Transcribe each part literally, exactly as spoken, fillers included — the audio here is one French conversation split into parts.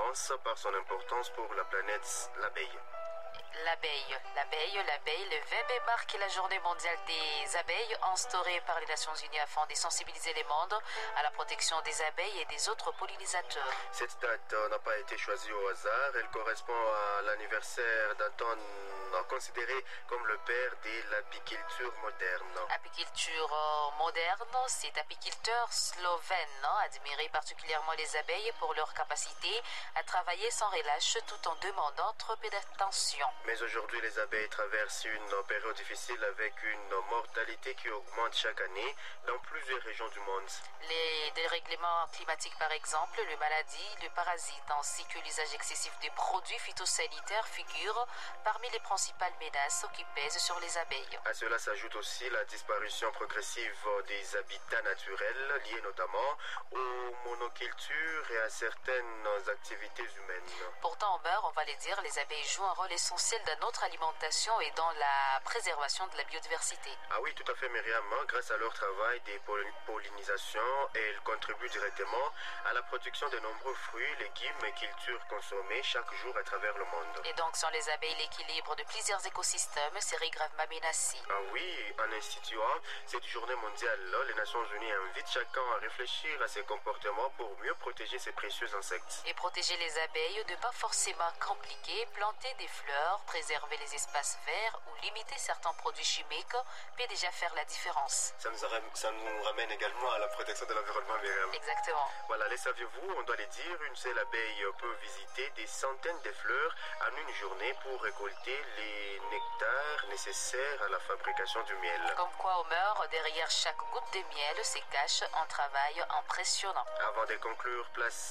commence par son importance pour la planète, l'abeille. L'abeille, l'abeille, l'abeille, le vingt mai marque la journée mondiale des abeilles instaurée par les Nations Unies afin de sensibiliser les mondes à la protection des abeilles et des autres pollinisateurs. Cette date n'a pas été choisie au hasard, elle correspond à l'anniversaire d'Anton considéré comme le père de l'apiculture moderne. Apiculture moderne, c'est apiculteur slovène, admiré particulièrement les abeilles pour leur capacité à travailler sans relâche tout en demandant trop d'attention. Mais aujourd'hui, les abeilles traversent une période difficile avec une mortalité qui augmente chaque année dans plusieurs régions du monde. Les dérèglements climatiques, par exemple, les maladies, les parasites, ainsi que l'usage excessif des produits phytosanitaires figurent parmi les principales menaces qui pèsent sur les abeilles. À cela s'ajoute aussi la disparition progressive des habitats naturels liés notamment aux monocultures et à certaines activités humaines. Pourtant, on meurt, on va le dire, les abeilles jouent un rôle essentiel dans notre alimentation et dans la préservation de la biodiversité. Ah oui, tout à fait, Myriam. Grâce à leur travail des pollinisations, elles contribuent directement à la production de nombreux fruits, légumes et cultures consommés chaque jour à travers le monde. Et donc, sans les abeilles, l'équilibre de plusieurs écosystèmes serait gravement menacé. Ah oui, en instituant cette journée mondiale, les Nations Unies invitent chacun à réfléchir à ses comportements pour mieux protéger ces précieux insectes. Et protéger les abeilles de pas forcément compliqué, planter des fleurs, préserver les espaces verts ou limiter certains produits chimiques peut déjà faire la différence. Ça nous, ramène, ça nous ramène également à la protection de l'environnement, Myriam. Exactement. Voilà, les saviez-vous, on doit les dire, une seule abeille peut visiter des centaines de fleurs en une journée pour récolter les nectars nécessaires à la fabrication du miel. Comme quoi, Homer, derrière chaque goutte de miel se cache un travail impressionnant. Avant de conclure, place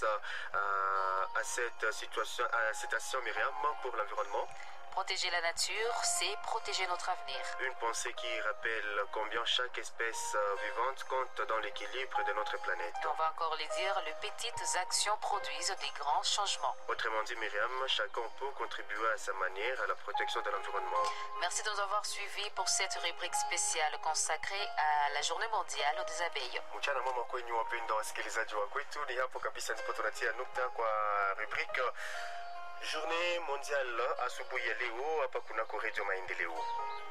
à, à cette situation, à cette action, Myriam, pour l'environnement. Protéger la nature, c'est protéger notre avenir. Une pensée qui rappelle combien chaque espèce vivante compte dans l'équilibre de notre planète. Et on va encore le dire, les petites actions produisent des grands changements. Autrement dit, Myriam, chacun peut contribuer à sa manière à la protection de l'environnement. Merci de nous avoir suivis pour cette rubrique spéciale consacrée à la journée mondiale des abeilles. Mchana mwema kwenyu wapenda wasikilizaji wa kwetu, ni hapo kabisa ndipo tunatia nukta kwa rubrique Journée mondiale asubuhi ya leo hapa kunako Radio Maendeleo.